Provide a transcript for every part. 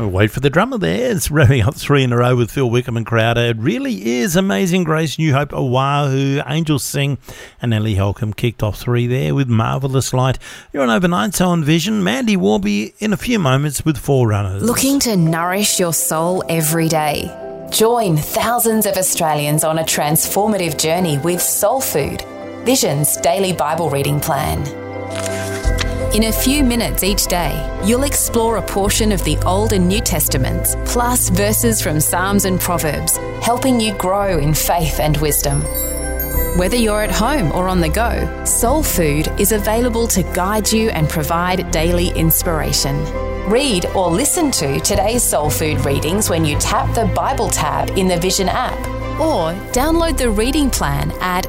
Wait for the drummer there. It's revving up 3 in a row with Phil Wickham and Crowder. It really is Amazing Grace, New Hope, Oahu, Angels Sing, and Ellie Holcomb kicked off 3 there with Marvellous Light. You're on Overnight, so on Vision. Mandy Warby in a few moments with Forerunners. Looking to nourish your soul every day? Join thousands of Australians on a transformative journey with Soul Food, Vision's daily Bible reading plan. In a few minutes each day, you'll explore a portion of the Old and New Testaments, plus verses from Psalms and Proverbs, helping you grow in faith and wisdom. Whether you're at home or on the go, Soul Food is available to guide you and provide daily inspiration. Read or listen to today's Soul Food readings when you tap the Bible tab in the Vision app, or download the reading plan at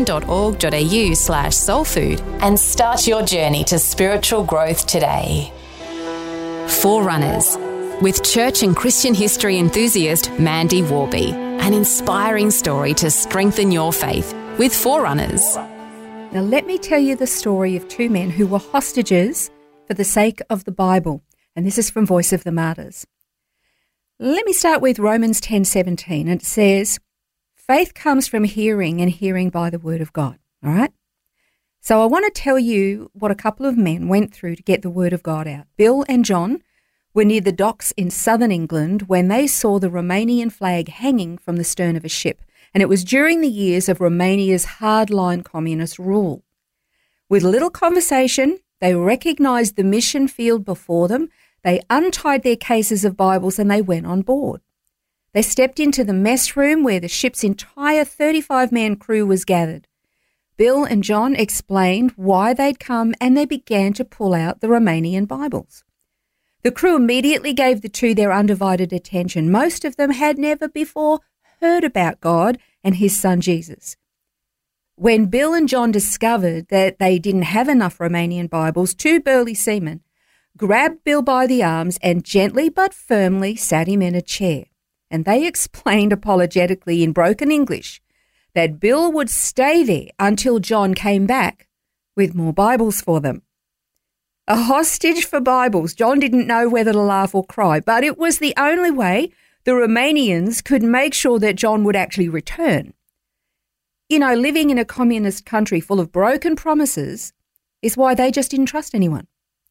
vision.org.au/soulfood and start your journey to spiritual growth today. Forerunners, with church and Christian history enthusiast Mandy Warby. An inspiring story to strengthen your faith with Forerunners. Now let me tell you the story of 2 men who were hostages for the sake of the Bible. And this is from Voice of the Martyrs. Let me start with Romans 10:17, and it says, faith comes from hearing, and hearing by the word of God. All right? So I want to tell you what a couple of men went through to get the word of God out. Bill and John were near the docks in southern England when they saw the Romanian flag hanging from the stern of a ship. And it was during the years of Romania's hardline communist rule. With little conversation, they recognised the mission field before them. They untied their cases of Bibles and they went on board. They stepped into the mess room where the ship's entire 35-man crew was gathered. Bill and John explained why they'd come and they began to pull out the Romanian Bibles. The crew immediately gave the 2 their undivided attention. Most of them had never before heard about God and his son Jesus. When Bill and John discovered that they didn't have enough Romanian Bibles, 2 burly seamen grabbed Bill by the arms and gently but firmly sat him in a chair. And they explained apologetically in broken English that Bill would stay there until John came back with more Bibles for them. A hostage for Bibles. John didn't know whether to laugh or cry, but it was the only way the Romanians could make sure that John would actually return. You know, living in a communist country full of broken promises is why they just didn't trust anyone.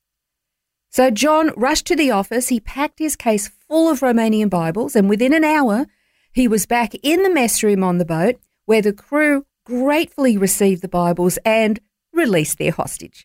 So John rushed to the office, he packed his case full of Romanian Bibles, and within an hour, he was back in the mess room on the boat where the crew gratefully received the Bibles and released their hostage.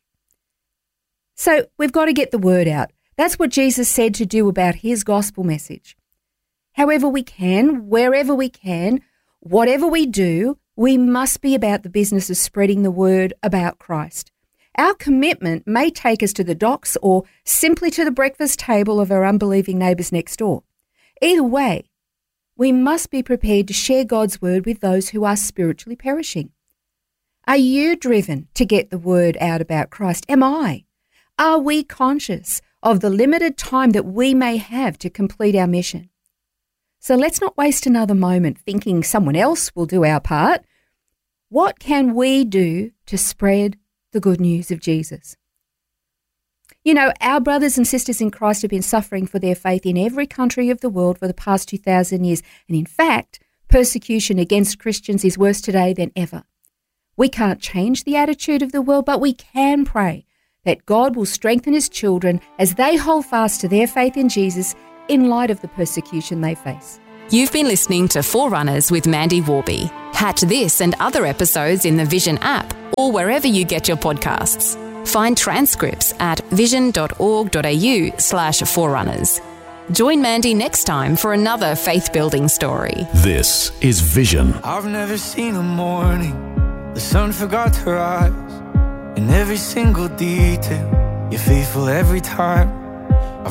So we've got to get the word out. That's what Jesus said to do about his gospel message. However we can, wherever we can, whatever we do, we must be about the business of spreading the word about Christ. Our commitment may take us to the docks or simply to the breakfast table of our unbelieving neighbours next door. Either way, we must be prepared to share God's word with those who are spiritually perishing. Are you driven to get the word out about Christ? Am I? Are we conscious of the limited time that we may have to complete our mission? So let's not waste another moment thinking someone else will do our part. What can we do to spread the good news of Jesus? You know, our brothers and sisters in Christ have been suffering for their faith in every country of the world for the past 2,000 years. And in fact, persecution against Christians is worse today than ever. We can't change the attitude of the world, but we can pray that God will strengthen his children as they hold fast to their faith in Jesus in light of the persecution they face. You've been listening to Forerunners with Mandy Warby. Catch this and other episodes in the Vision app or wherever you get your podcasts. Find transcripts at vision.org.au/forerunners. Join Mandy next time for another faith-building story. This is Vision. I've never seen a morning the sun forgot to rise. In every single detail, you're faithful every time.